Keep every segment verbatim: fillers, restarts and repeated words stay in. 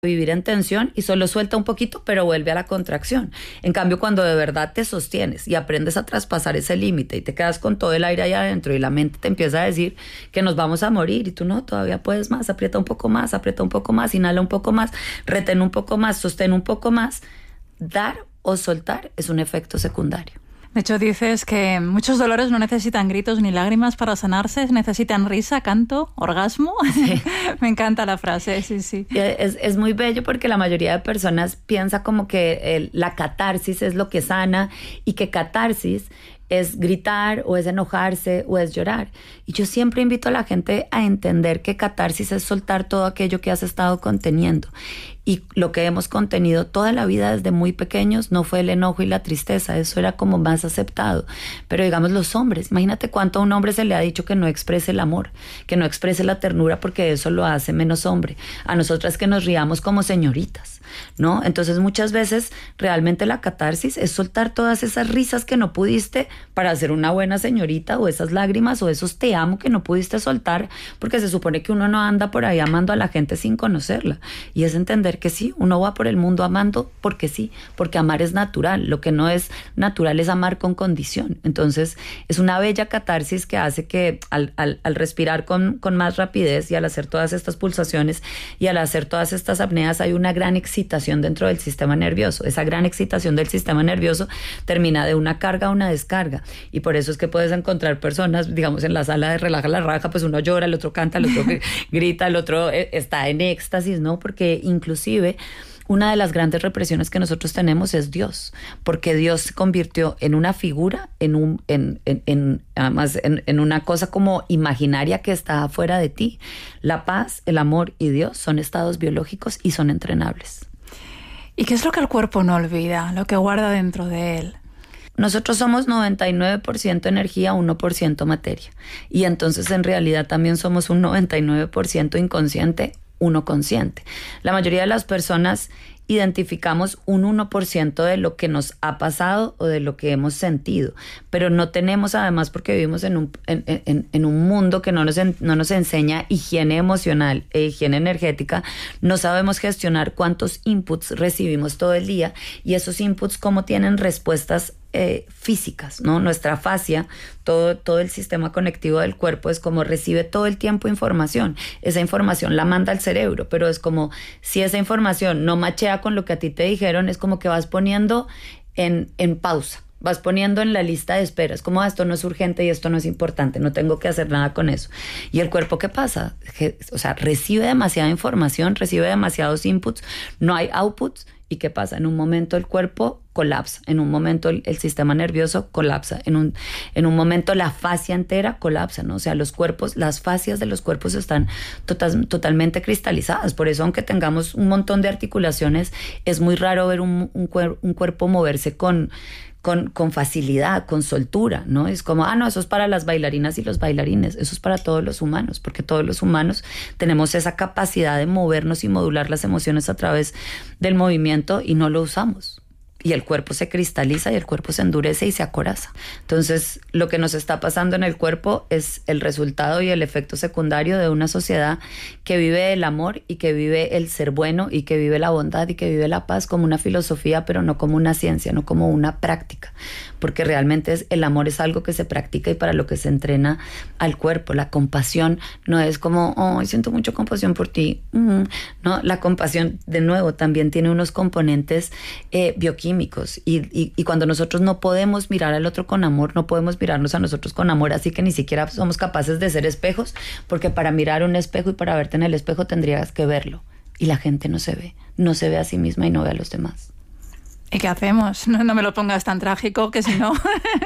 vivir en tensión y solo suelta un poquito, pero vuelve a la contracción. En cambio, cuando de verdad te sostienes y aprendes a traspasar ese límite y te quedas con todo el aire allá adentro y la mente te empieza a decir que nos vamos a morir y tú no, todavía puedes más, aprieta un poco más, aprieta un poco más, inhala un poco más, retén un poco más, sostén un poco más. Dar o soltar es un efecto secundario. De hecho, dices que muchos dolores no necesitan gritos ni lágrimas para sanarse, necesitan risa, canto, orgasmo. Sí. Me encanta la frase, sí, sí. Es, es muy bello porque la mayoría de personas piensa como que el, la catarsis es lo que sana y que catarsis es gritar o es enojarse o es llorar. Y yo siempre invito a la gente a entender que catarsis es soltar todo aquello que has estado conteniendo. Y lo que hemos contenido toda la vida desde muy pequeños no fue el enojo y la tristeza, eso era como más aceptado. Pero digamos los hombres, imagínate cuánto a un hombre se le ha dicho que no exprese el amor, que no exprese la ternura porque eso lo hace menos hombre. A nosotras que nos riamos como señoritas, ¿no? Entonces muchas veces realmente la catarsis es soltar todas esas risas que no pudiste para ser una buena señorita, o esas lágrimas o esos te amo que no pudiste soltar, porque se supone que uno no anda por ahí amando a la gente sin conocerla. Y es entender que sí, uno va por el mundo amando porque sí, porque amar es natural. Lo que no es natural es amar con condición. Entonces es una bella catarsis que hace que al, al, al respirar con, con más rapidez y al hacer todas estas pulsaciones y al hacer todas estas apneas hay una gran excitación dentro del sistema nervioso. Esa gran excitación del sistema nervioso termina de una carga a una descarga, y por eso es que puedes encontrar personas, digamos, en la sala de relaja la raja, pues uno llora, el otro canta, el otro grita, el otro está en éxtasis, ¿no? Porque inclusive una de las grandes represiones que nosotros tenemos es Dios, porque Dios se convirtió en una figura, en un, en, en, en además en, en una cosa como imaginaria que está afuera de ti. La paz, el amor y Dios son estados biológicos y son entrenables. ¿Y qué es lo que el cuerpo no olvida, lo que guarda dentro de él? Nosotros somos noventa y nueve por ciento energía, uno por ciento materia. Y entonces en realidad también somos un noventa y nueve por ciento inconsciente, uno consciente. La mayoría de las personas identificamos un uno por ciento de lo que nos ha pasado o de lo que hemos sentido, pero no tenemos, además, porque vivimos en un, en, en, en un mundo que no nos, en, no nos enseña higiene emocional e higiene energética, no sabemos gestionar cuántos inputs recibimos todo el día y esos inputs cómo tienen respuestas Eh, físicas, ¿no? Nuestra fascia, todo, todo el sistema conectivo del cuerpo es como recibe todo el tiempo información. Esa información la manda al cerebro, pero es como si esa información no machea con lo que a ti te dijeron, es como que vas poniendo en, en pausa, vas poniendo en la lista de espera. Es como, ah, esto no es urgente y esto no es importante, no tengo que hacer nada con eso. ¿Y el cuerpo qué pasa? Que, o sea, recibe demasiada información, recibe demasiados inputs, no hay outputs. ¿Y qué pasa? En un momento el cuerpo colapsa, en un momento el, el sistema nervioso colapsa, en un, en un momento la fascia entera colapsa, ¿no? O sea, los cuerpos, las fascias de los cuerpos están total, totalmente cristalizadas. Por eso, aunque tengamos un montón de articulaciones, es muy raro ver un, un, cuer, un cuerpo moverse con... Con, con facilidad, con soltura, ¿no? Es como, ah, no, eso es para las bailarinas y los bailarines, eso es para todos los humanos, porque todos los humanos tenemos esa capacidad de movernos y modular las emociones a través del movimiento y no lo usamos. Y el cuerpo se cristaliza y el cuerpo se endurece y se acoraza. Entonces, lo que nos está pasando en el cuerpo es el resultado y el efecto secundario de una sociedad que vive el amor y que vive el ser bueno y que vive la bondad y que vive la paz como una filosofía, pero no como una ciencia, no como una práctica. Porque realmente es, el amor es algo que se practica y para lo que se entrena al cuerpo. La compasión no es como, oh, siento mucha compasión por ti. Mm, no, la compasión, de nuevo, también tiene unos componentes eh, bioquímicos. Y, y, y cuando nosotros no podemos mirar al otro con amor, no podemos mirarnos a nosotros con amor, así que ni siquiera somos capaces de ser espejos, porque para mirar un espejo y para verte en el espejo tendrías que verlo. Y la gente no se ve, no se ve a sí misma y no ve a los demás. ¿Y qué hacemos? No, no me lo pongas tan trágico, que si no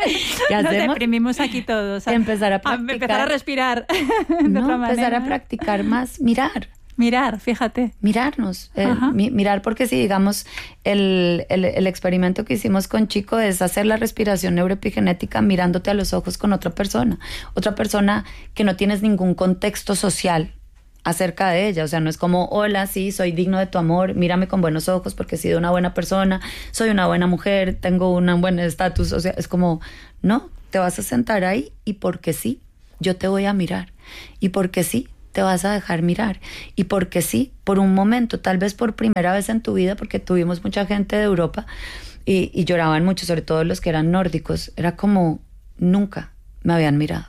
nos deprimimos aquí todos. A, empezar a practicar. A empezar a respirar de no, otra empezar manera. a practicar más, mirar. Mirar, fíjate. Mirarnos, eh, mi, mirar, porque si digamos el, el, el experimento que hicimos con Chico es hacer la respiración neuroepigenética mirándote a los ojos con otra persona, otra persona que no tienes ningún contexto social acerca de ella, o sea, no es como, hola, sí, soy digno de tu amor, mírame con buenos ojos porque he sido una buena persona, soy una buena mujer, tengo un buen estatus, o sea, es como, no, te vas a sentar ahí y porque sí, yo te voy a mirar, y porque sí, te vas a dejar mirar. Y porque sí, por un momento, tal vez por primera vez en tu vida, porque tuvimos mucha gente de Europa y, y lloraban mucho, sobre todo los que eran nórdicos, era como nunca me habían mirado.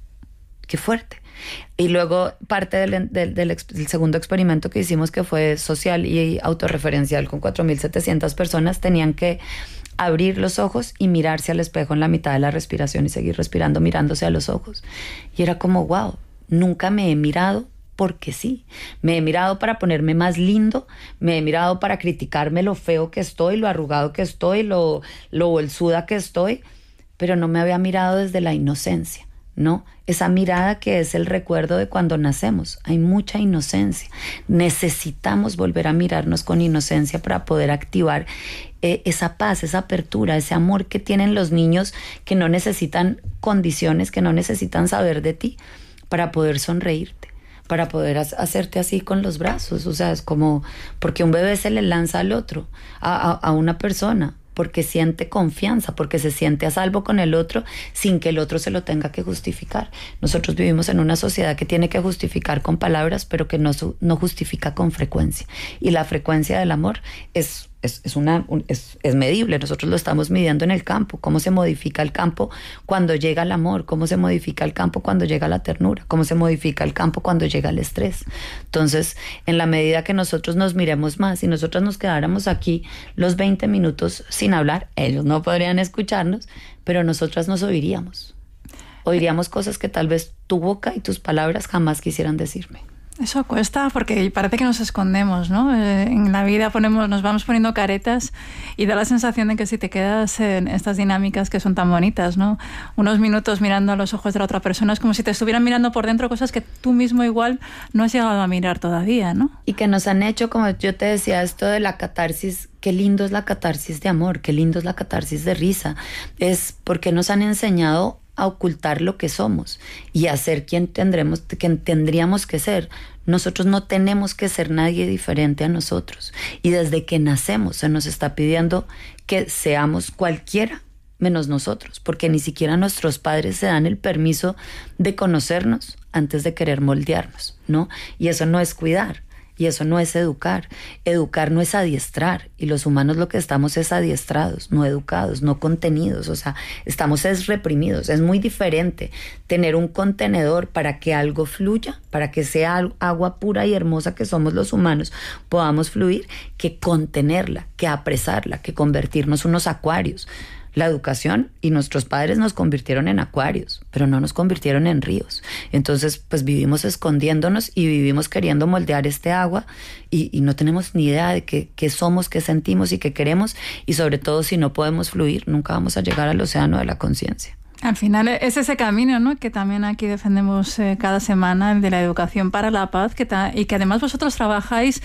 Qué fuerte. Y luego parte del, del, del, del segundo experimento que hicimos, que fue social y autorreferencial con cuatro mil setecientas personas, tenían que abrir los ojos y mirarse al espejo en la mitad de la respiración y seguir respirando mirándose a los ojos. Y era como, wow, nunca me he mirado porque sí. Me he mirado para ponerme más lindo, me he mirado para criticarme lo feo que estoy, lo arrugado que estoy, lo, lo bolsuda que estoy, pero no me había mirado desde la inocencia, ¿no? Esa mirada que es el recuerdo de cuando nacemos. Hay mucha inocencia. Necesitamos volver a mirarnos con inocencia para poder activar eh, esa paz, esa apertura, ese amor que tienen los niños, que no necesitan condiciones, que no necesitan saber de ti para poder sonreírte, para poder hacerte así con los brazos. O sea, es como porque un bebé se le lanza al otro, a, a, a una persona, porque siente confianza, porque se siente a salvo con el otro sin que el otro se lo tenga que justificar. Nosotros vivimos en una sociedad que tiene que justificar con palabras, pero que no, no justifica con frecuencia. Y la frecuencia del amor es, es, es, una, es, es medible. Nosotros lo estamos midiendo en el campo. Cómo se modifica el campo cuando llega el amor, cómo se modifica el campo cuando llega la ternura, cómo se modifica el campo cuando llega el estrés. Entonces, en la medida que nosotros nos miremos más y nosotros nos quedáramos aquí los veinte minutos sin hablar, ellos no podrían escucharnos, pero nosotras nos oiríamos. Oiríamos cosas que tal vez tu boca y tus palabras jamás quisieran decirme. Eso cuesta porque parece que nos escondemos, ¿no? Eh, en la vida ponemos, nos vamos poniendo caretas y da la sensación de que si te quedas en estas dinámicas que son tan bonitas, ¿no? Unos minutos mirando a los ojos de la otra persona es como si te estuvieran mirando por dentro cosas que tú mismo igual no has llegado a mirar todavía, ¿no? Y que nos han hecho, como yo te decía, esto de la catarsis. Qué lindo es la catarsis de amor, qué lindo es la catarsis de risa. Es porque nos han enseñado a ocultar lo que somos y a ser quien tendremos, quien tendríamos que ser. Nosotros no tenemos que ser nadie diferente a nosotros. Y desde que nacemos se nos está pidiendo que seamos cualquiera menos nosotros, porque ni siquiera nuestros padres se dan el permiso de conocernos antes de querer moldearnos, ¿no? Y eso no es cuidar. Y eso no es educar. Educar no es adiestrar. Y los humanos lo que estamos es adiestrados, no educados, no contenidos. O sea, estamos es reprimidos. Es muy diferente tener un contenedor para que algo fluya, para que sea agua pura y hermosa que somos los humanos, podamos fluir, que contenerla, que apresarla, que convertirnos unos acuarios. La educación y nuestros padres nos convirtieron en acuarios, pero no nos convirtieron en ríos. Entonces, pues vivimos escondiéndonos y vivimos queriendo moldear este agua y, y no tenemos ni idea de qué, qué somos, qué sentimos y qué queremos. Y sobre todo, si no podemos fluir, nunca vamos a llegar al océano de la conciencia. Al final es ese camino, ¿no?, que también aquí defendemos eh, cada semana, el de la educación para la paz, que ta- y que además vosotros trabajáis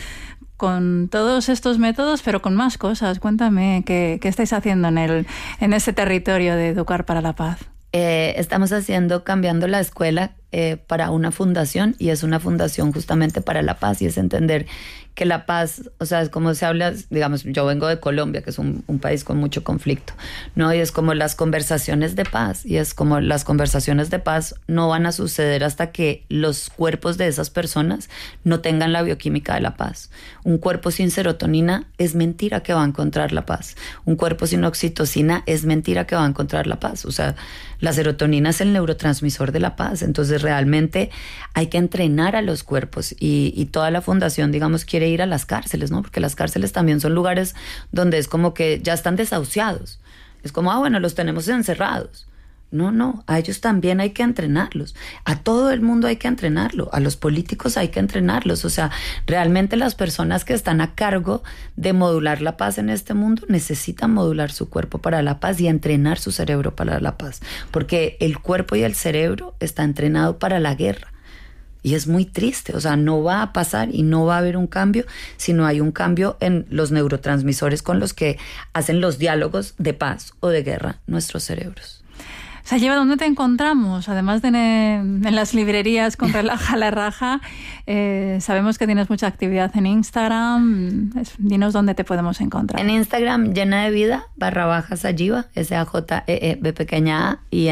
con todos estos métodos, pero con más cosas. Cuéntame, ¿qué, qué estáis haciendo en, el, en ese territorio de Educar para la Paz? Eh, estamos haciendo, cambiando la escuela eh, para una fundación, y es una fundación justamente para la paz, y es entender que la paz, o sea, es como se habla, digamos, yo vengo de Colombia, que es un, un país con mucho conflicto, ¿no? Y es como las conversaciones de paz, y es como las conversaciones de paz no van a suceder hasta que los cuerpos de esas personas no tengan la bioquímica de la paz. Un cuerpo sin serotonina es mentira que va a encontrar la paz. Un cuerpo sin oxitocina es mentira que va a encontrar la paz. O sea, la serotonina es el neurotransmisor de la paz. Entonces, realmente hay que entrenar a los cuerpos, y, y toda la fundación, digamos, quiere ir a las cárceles, ¿no? Porque las cárceles también son lugares donde es como que ya están desahuciados. Es como, ah, bueno, los tenemos encerrados. No, no, a ellos también hay que entrenarlos. A todo el mundo hay que entrenarlo. A los políticos hay que entrenarlos. O sea, realmente las personas que están a cargo de modular la paz en este mundo necesitan modular su cuerpo para la paz y entrenar su cerebro para la paz. Porque el cuerpo y el cerebro está entrenado para la guerra. Y es muy triste, o sea, no va a pasar y no va a haber un cambio si no hay un cambio en los neurotransmisores con los que hacen los diálogos de paz o de guerra nuestros cerebros. Sayeva, ¿dónde te encontramos? Además de en, en las librerías con Relaja la Raja, eh, sabemos que tienes mucha actividad en Instagram. Dinos dónde te podemos encontrar. En Instagram, llena de vida, barra baja Sayeva, S A J E E B pequeña A, y en,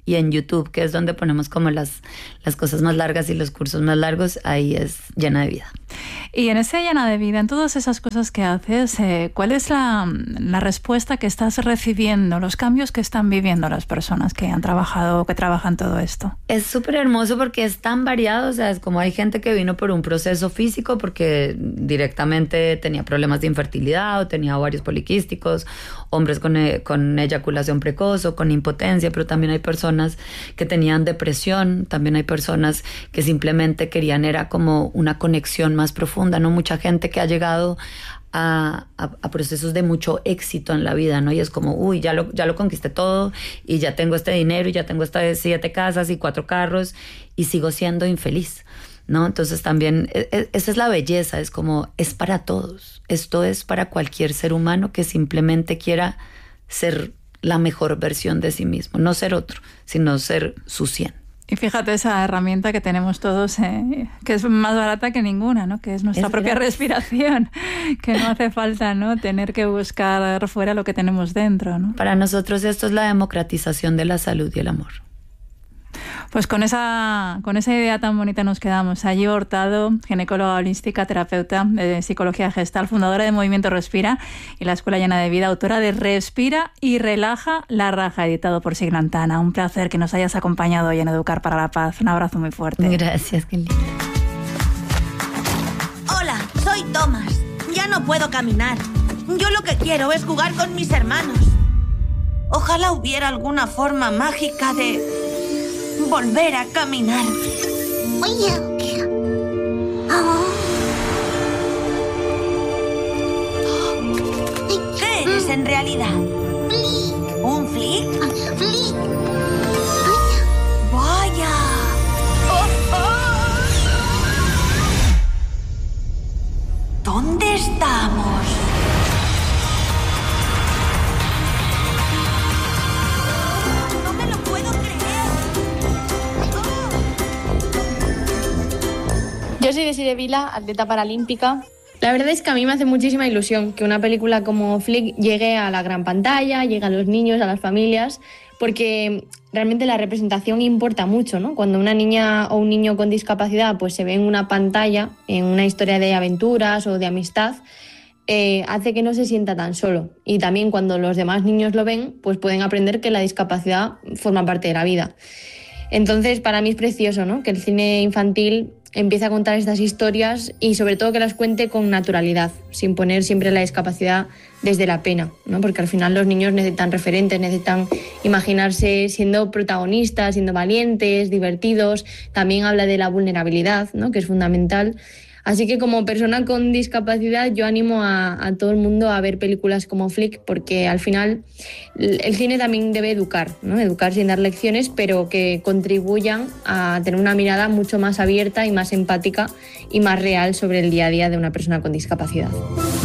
y en YouTube, que es donde ponemos como las, las cosas más largas y los cursos más largos, ahí es Llena de Vida. Y en ese Llena de Vida, en todas esas cosas que haces, eh, ¿cuál es la, la respuesta que estás recibiendo, los cambios que están viviendo las personas que han trabajado, que trabajan todo esto? Es súper hermoso porque es tan variado, o sea, es como hay gente que vino por un proceso físico porque directamente tenía problemas de infertilidad o tenía ovarios poliquísticos, hombres con, con eyaculación precoz o con impotencia, pero también hay personas que tenían depresión, también hay personas que simplemente querían, era como una conexión más profunda, ¿no? Mucha gente que ha llegado a, a, a procesos de mucho éxito en la vida, ¿no? Y es como, uy, ya lo, ya lo conquisté todo y ya tengo este dinero y ya tengo estas siete casas y cuatro carros y sigo siendo infeliz, ¿no? Entonces también es, esa es la belleza, es como, es para todos. Esto es para cualquier ser humano que simplemente quiera ser la mejor versión de sí mismo, no ser otro, sino ser su cien. Y fíjate esa herramienta que tenemos todos, eh, que es más barata que ninguna, ¿no? Que es nuestra es propia respiración, que no hace falta, ¿no?, tener que buscar fuera lo que tenemos dentro, ¿no? Para nosotros esto es la democratización de la salud y el amor. Pues con esa, con esa idea tan bonita nos quedamos. Ayi Hurtado, ginecóloga holística, terapeuta de psicología gestal, fundadora de Movimiento Respira y la Escuela Llena de Vida, autora de Respira y Relaja la Raja, editado por Siglantana. Un placer que nos hayas acompañado hoy en Educar para la Paz. Un abrazo muy fuerte. Gracias, qué lindo. Hola, soy Thomas. Ya no puedo caminar. Yo lo que quiero es jugar con mis hermanos. Ojalá hubiera alguna forma mágica de volver a caminar. ¿Qué eres en realidad? Flick. ¿Un flick? Flick. ¡Vaya! Oh, oh. ¿Dónde estamos? No me lo puedo creer. Yo soy Desiree Vila, atleta paralímpica. La verdad es que a mí me hace muchísima ilusión que una película como Flick llegue a la gran pantalla, llegue a los niños, a las familias, porque realmente la representación importa mucho, ¿no? Cuando una niña o un niño con discapacidad pues se ve en una pantalla, en una historia de aventuras o de amistad, eh, hace que no se sienta tan solo. Y también cuando los demás niños lo ven, pues pueden aprender que la discapacidad forma parte de la vida. Entonces, para mí es precioso, ¿no?, que el cine infantil empiece a contar estas historias y sobre todo que las cuente con naturalidad, sin poner siempre la discapacidad desde la pena, ¿no? Porque al final los niños necesitan referentes, necesitan imaginarse siendo protagonistas, siendo valientes, divertidos. También habla de la vulnerabilidad, ¿no?, que es fundamental. Así que como persona con discapacidad yo animo a, a todo el mundo a ver películas como Flick, porque al final el cine también debe educar, ¿no? Educar sin dar lecciones, pero que contribuyan a tener una mirada mucho más abierta y más empática y más real sobre el día a día de una persona con discapacidad.